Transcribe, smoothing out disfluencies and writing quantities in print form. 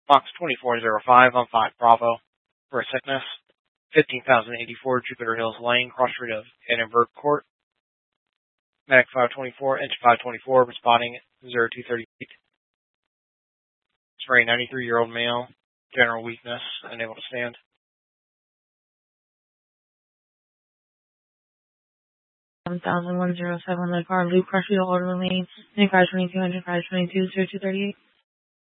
Box 2405 on 5 Bravo. For a sickness, 15,084 Jupiter Hills Lane, cross street of Edinburgh Court. Medic 524, inch 524, responding 0238. It's for a 93-year-old male, general weakness, unable to stand. 7107 Lake Harbor Loop, cross street of Alderman Lane, 522, 238.